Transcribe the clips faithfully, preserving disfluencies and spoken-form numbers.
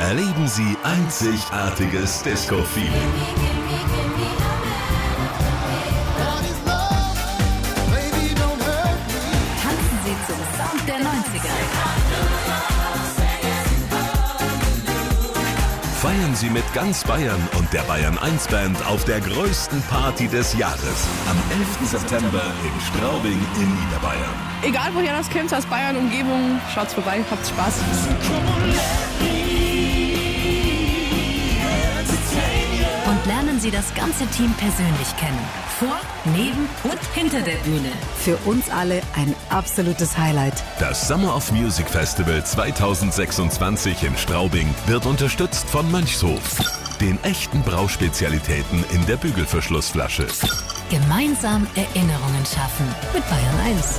erleben Sie einzigartiges Disco-Feeling. Tanzen Sie zum Sound der neunziger. Feiern Sie mit ganz Bayern und der Bayern eins Band auf der größten Party des Jahres. Am elften September in Straubing in Niederbayern. Egal woher das kommt, aus Bayern, Umgebung, schaut's vorbei, habt Spaß. Und lernen Sie das ganze Team persönlich kennen. Vor, neben und hinter der Bühne. Für uns alle ein absolutes Highlight. Das Summer of Music Festival zweitausendsechsundzwanzig in Straubing wird unterstützt von Mönchshof, den echten Brauspezialitäten in der Bügelverschlussflasche. Gemeinsam Erinnerungen schaffen mit Bayern eins.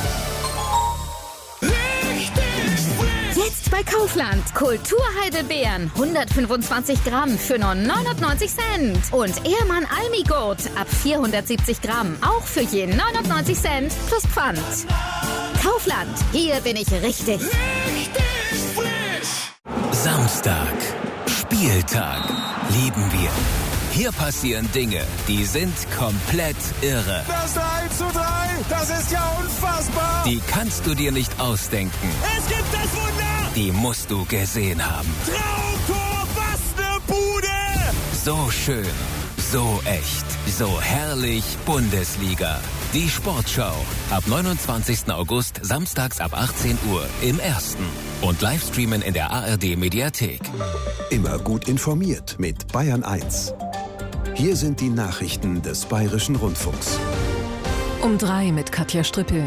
Jetzt bei Kaufland. Kulturheidelbeeren. hundertfünfundzwanzig Gramm für nur neunundneunzig Cent. Und Ehrmann Almigurt ab vierhundertsiebzig Gramm. Auch für je neunundneunzig Cent plus Pfand. Kaufland. Hier bin ich richtig. Richtig frisch. Samstag. Spieltag. Lieben wir. Hier passieren Dinge, die sind komplett irre. Das drei zu drei, das ist ja unfassbar. Die kannst du dir nicht ausdenken. Es gibt das Wunder. Die musst du gesehen haben. Traumtor, was ne Bude. So schön, so echt, so herrlich Bundesliga. Die Sportschau. Ab neunundzwanzigsten August, samstags ab achtzehn Uhr im Ersten. Und Livestreamen in der A R D-Mediathek. Immer gut informiert mit Bayern eins. Hier sind die Nachrichten des Bayerischen Rundfunks. Um drei mit Katja Strippel.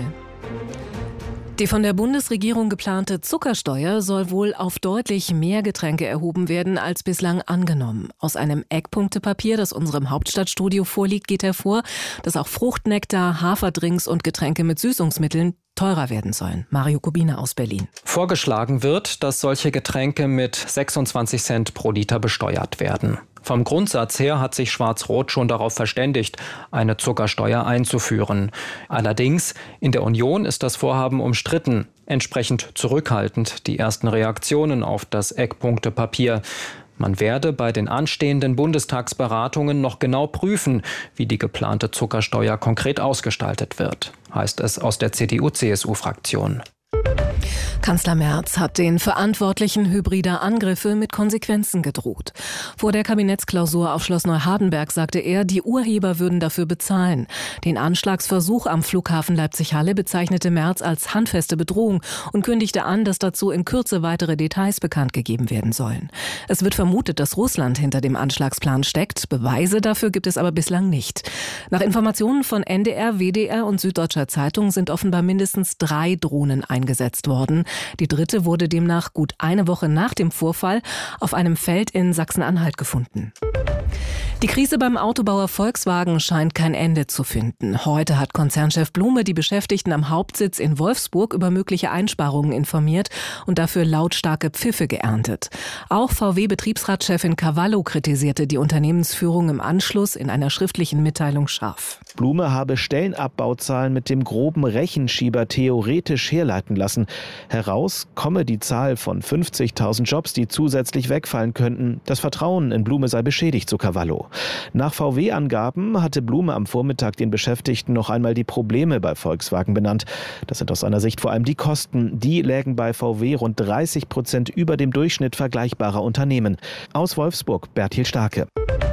Die von der Bundesregierung geplante Zuckersteuer soll wohl auf deutlich mehr Getränke erhoben werden als bislang angenommen. Aus einem Eckpunktepapier, das unserem Hauptstadtstudio vorliegt, geht hervor, dass auch Fruchtnektar, Haferdrinks und Getränke mit Süßungsmitteln teurer werden sollen. Mario Kubina aus Berlin. Vorgeschlagen wird, dass solche Getränke mit sechsundzwanzig Cent pro Liter besteuert werden. Vom Grundsatz her hat sich Schwarz-Rot schon darauf verständigt, eine Zuckersteuer einzuführen. Allerdings, in der Union ist das Vorhaben umstritten, entsprechend zurückhaltend die ersten Reaktionen auf das Eckpunktepapier. Man werde bei den anstehenden Bundestagsberatungen noch genau prüfen, wie die geplante Zuckersteuer konkret ausgestaltet wird, heißt es aus der C D U C S U-Fraktion. Kanzler Merz hat den Verantwortlichen hybrider Angriffe mit Konsequenzen gedroht. Vor der Kabinettsklausur auf Schloss Neuhardenberg sagte er, die Urheber würden dafür bezahlen. Den Anschlagsversuch am Flughafen Leipzig-Halle bezeichnete Merz als handfeste Bedrohung und kündigte an, dass dazu in Kürze weitere Details bekannt gegeben werden sollen. Es wird vermutet, dass Russland hinter dem Anschlagsplan steckt. Beweise dafür gibt es aber bislang nicht. Nach Informationen von N D R, W D R und Süddeutscher Zeitung sind offenbar mindestens drei Drohnen eingesetzt worden. Die dritte wurde demnach gut eine Woche nach dem Vorfall auf einem Feld in Sachsen-Anhalt gefunden. Die Krise beim Autobauer Volkswagen scheint kein Ende zu finden. Heute hat Konzernchef Blume die Beschäftigten am Hauptsitz in Wolfsburg über mögliche Einsparungen informiert und dafür lautstarke Pfiffe geerntet. Auch V W-Betriebsratschefin Cavallo kritisierte die Unternehmensführung im Anschluss in einer schriftlichen Mitteilung scharf. Blume habe Stellenabbauzahlen mit dem groben Rechenschieber theoretisch herleiten lassen. Heraus komme die Zahl von fünfzigtausend Jobs, die zusätzlich wegfallen könnten. Das Vertrauen in Blume sei beschädigt, so Cavallo. Nach V W-Angaben hatte Blume am Vormittag den Beschäftigten noch einmal die Probleme bei Volkswagen benannt. Das sind aus seiner Sicht vor allem die Kosten. Die lägen bei V W rund dreißig Prozent über dem Durchschnitt vergleichbarer Unternehmen. Aus Wolfsburg, Bertil Starke.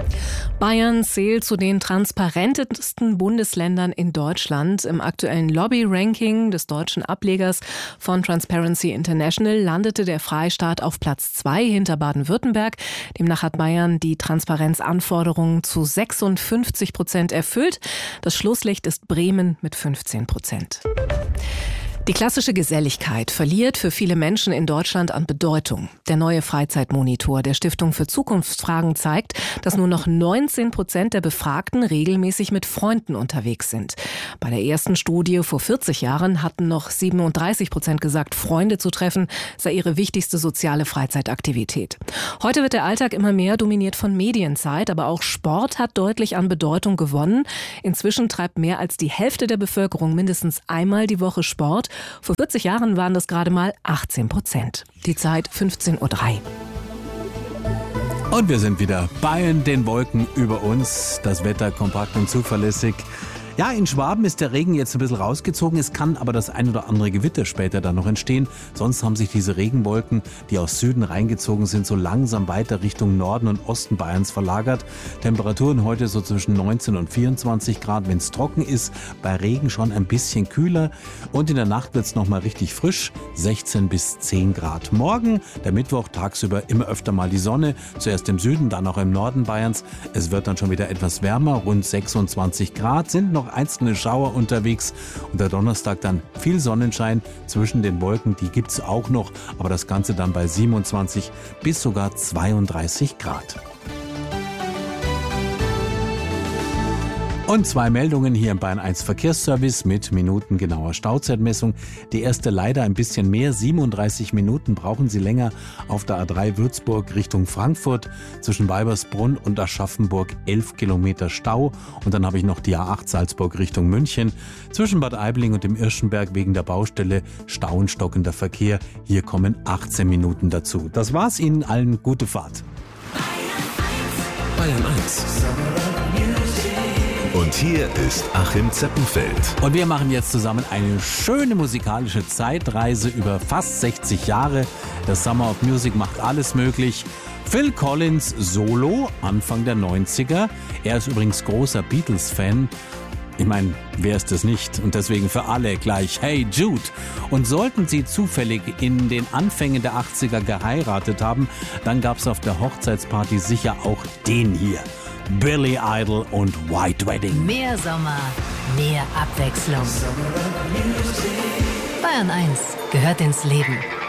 Bayern zählt zu den transparentesten Bundesländern in Deutschland. Im aktuellen Lobby-Ranking des deutschen Ablegers von Transparency International landete der Freistaat auf Platz zwei hinter Baden-Württemberg. Demnach hat Bayern die Transparenzanforderungen zu sechsundfünfzig Prozent erfüllt. Das Schlusslicht ist Bremen mit fünfzehn Prozent. Die klassische Geselligkeit verliert für viele Menschen in Deutschland an Bedeutung. Der neue Freizeitmonitor der Stiftung für Zukunftsfragen zeigt, dass nur noch neunzehn Prozent der Befragten regelmäßig mit Freunden unterwegs sind. Bei der ersten Studie vor vierzig Jahren hatten noch siebenunddreißig Prozent gesagt, Freunde zu treffen sei ihre wichtigste soziale Freizeitaktivität. Heute wird der Alltag immer mehr dominiert von Medienzeit, aber auch Sport hat deutlich an Bedeutung gewonnen. Inzwischen treibt mehr als die Hälfte der Bevölkerung mindestens einmal die Woche Sport. Vor vierzig Jahren waren das gerade mal achtzehn Prozent. Die Zeit fünfzehn Uhr drei. Und wir sind wieder bei den Wolken über uns. Das Wetter kompakt und zuverlässig. Ja, in Schwaben ist der Regen jetzt ein bisschen rausgezogen. Es kann aber das ein oder andere Gewitter später dann noch entstehen. Sonst haben sich diese Regenwolken, die aus Süden reingezogen sind, so langsam weiter Richtung Norden und Osten Bayerns verlagert. Temperaturen heute so zwischen neunzehn und vierundzwanzig Grad, wenn es trocken ist. Bei Regen schon ein bisschen kühler. Und in der Nacht wird es nochmal richtig frisch, sechzehn bis zehn Grad. Morgen, der Mittwoch, tagsüber immer öfter mal die Sonne. Zuerst im Süden, dann auch im Norden Bayerns. Es wird dann schon wieder etwas wärmer, rund sechsundzwanzig Grad. Sind noch einzelne Schauer unterwegs und der Donnerstag dann viel Sonnenschein zwischen den Wolken, die gibt es auch noch, aber das Ganze dann bei siebenundzwanzig bis sogar zweiunddreißig Grad. Und zwei Meldungen hier im Bayern eins Verkehrsservice mit minutengenauer Stauzeitmessung. Die erste leider ein bisschen mehr, siebenunddreißig Minuten brauchen Sie länger auf der A drei Würzburg Richtung Frankfurt. Zwischen Weibersbrunn und Aschaffenburg elf Kilometer Stau. Und dann habe ich noch die A acht Salzburg Richtung München. Zwischen Bad Aibling und dem Irschenberg wegen der Baustelle Stau und stockender Verkehr. Hier kommen achtzehn Minuten dazu. Das war's, Ihnen allen gute Fahrt. Bayern eins. Und hier ist Achim Zeppenfeld. Und wir machen jetzt zusammen eine schöne musikalische Zeitreise über fast sechzig Jahre. Das Summer of Music macht alles möglich. Phil Collins Solo, Anfang der neunziger. Er ist übrigens großer Beatles-Fan. Ich meine, wer ist das nicht? Und deswegen für alle gleich Hey Jude. Und sollten Sie zufällig in den Anfängen der achtziger geheiratet haben, dann gab es auf der Hochzeitsparty sicher auch den hier. Billy Idol und White Wedding. Mehr Sommer, mehr Abwechslung. Bayern eins gehört ins Leben.